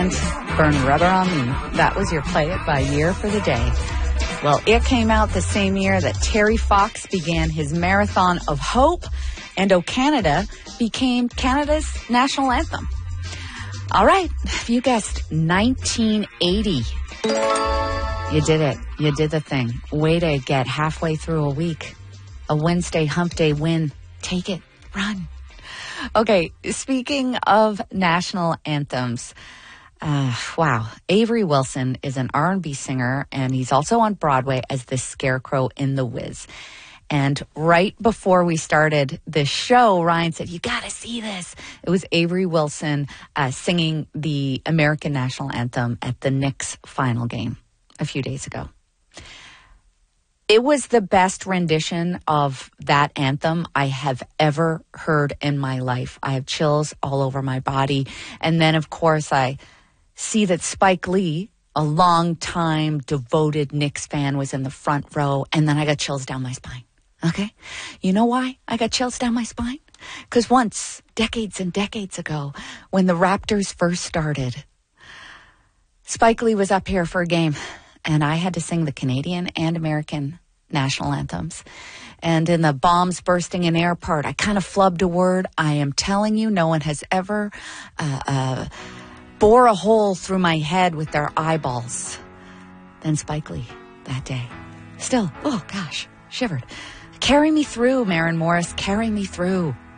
and Burn Rubber on Me. That was your Play It by Year for the day. Well, it came out the same year that Terry Fox began his Marathon of Hope, and O Canada became Canada's national anthem. All right, you guessed 1980. You did it. You did the thing. Way to get halfway through a week. A Wednesday hump day win. Take it. Run. Okay, speaking of national anthems, wow. Avery Wilson is an R&B singer, and he's also on Broadway as the Scarecrow in The Wiz. And right before we started this show, Ryan said, you got to see this. It was Avery Wilson singing the American national anthem at the Knicks final game a few days ago. It was the best rendition of that anthem I have ever heard in my life. I have chills all over my body. And then, of course, I see that Spike Lee, a long-time devoted Knicks fan, was in the front row. And then I got chills down my spine. Okay? You know why I got chills down my spine? Because once, decades and decades ago, when the Raptors first started, Spike Lee was up here for a game, and I had to sing the Canadian and American national anthems. And in the bombs bursting in air part, I kind of flubbed a word. I am telling you, no one has ever bore a hole through my head with their eyeballs than Spike Lee that day. Still, oh gosh, shivered. Carry me through, Maren Morris, carry me through.